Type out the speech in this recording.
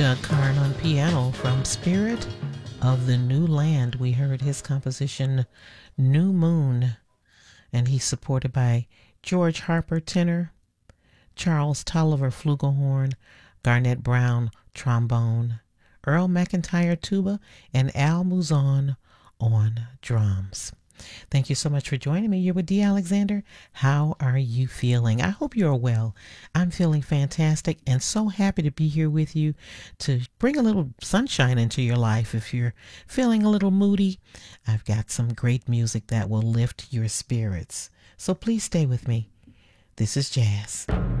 Doug Karn on piano from Spirit of the New Land. We heard his composition New Moon, and he's supported by George Harper tenor, Charles Tolliver flugelhorn, Garnett Brown trombone, Earl McIntyre tuba, and Al Muzon on drums. Thank you so much for joining me. You're with Dee Alexander. How are you feeling? I hope you're well. I'm feeling fantastic and so happy to be here with you to bring a little sunshine into your life. If you're feeling a little moody, I've got some great music that will lift your spirits. So please stay with me. This is jazz.